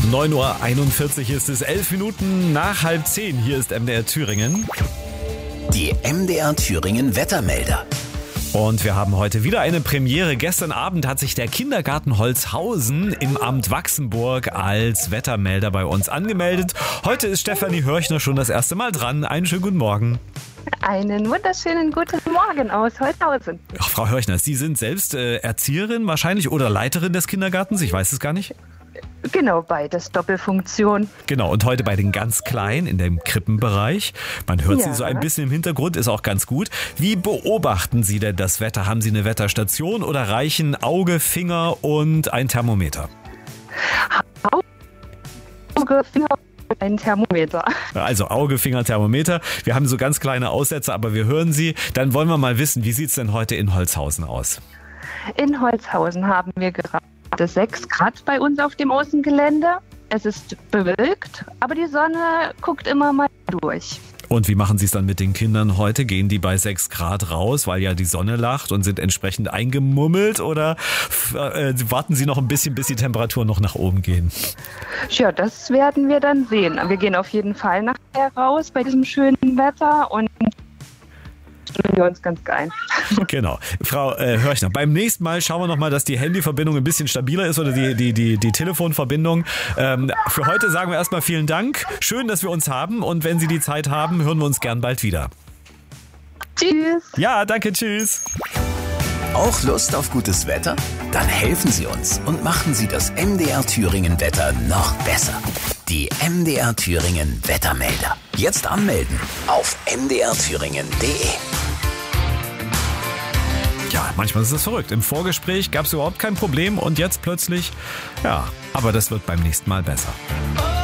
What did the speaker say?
9:41 Uhr ist es, 11 Minuten nach 9:30. Hier ist MDR Thüringen. Die MDR Thüringen Wettermelder. Und wir haben heute wieder eine Premiere. Gestern Abend hat sich der Kindergarten Holzhausen im Amt Wachsenburg als Wettermelder bei uns angemeldet. Heute ist Stefanie Hörchner schon das erste Mal dran. Einen schönen guten Morgen. Einen wunderschönen guten Morgen aus Holzhausen. Ach, Frau Hörchner, Sie sind selbst Erzieherin wahrscheinlich oder Leiterin des Kindergartens? Ich weiß es gar nicht. Genau, beides Doppelfunktion. Genau, und heute bei den ganz Kleinen in dem Krippenbereich. Man hört sie so ein bisschen im Hintergrund, ist auch ganz gut. Wie beobachten Sie denn das Wetter? Haben Sie eine Wetterstation oder reichen Auge, Finger und ein Thermometer? Auge, Finger, ein Thermometer. Also Auge, Finger, Thermometer. Wir haben so ganz kleine Aussätze, aber wir hören Sie. Dann wollen wir mal wissen, wie sieht es denn heute in Holzhausen aus? In Holzhausen haben wir gerade 6 Grad bei uns auf dem Außengelände. Es ist bewölkt, aber die Sonne guckt immer mal durch. Und wie machen Sie es dann mit den Kindern heute? Gehen die bei 6 Grad raus, weil ja die Sonne lacht und sind entsprechend eingemummelt? Oder warten Sie noch ein bisschen, bis die Temperaturen noch nach oben gehen? Ja, das werden wir dann sehen. Wir gehen auf jeden Fall nachher raus bei diesem schönen Wetter und fühlen wir uns ganz geil. Genau. Frau Hörchner, beim nächsten Mal schauen wir nochmal, dass die Handyverbindung ein bisschen stabiler ist oder die Telefonverbindung. Für heute sagen wir erstmal vielen Dank. Schön, dass wir uns haben und wenn Sie die Zeit haben, hören wir uns gern bald wieder. Tschüss. Ja, danke, tschüss. Auch Lust auf gutes Wetter? Dann helfen Sie uns und machen Sie das MDR Thüringen Wetter noch besser. Die MDR Thüringen Wettermelder. Jetzt anmelden auf mdrthüringen.de. Ja, manchmal ist es verrückt. Im Vorgespräch gab es überhaupt kein Problem und jetzt plötzlich, ja, aber das wird beim nächsten Mal besser.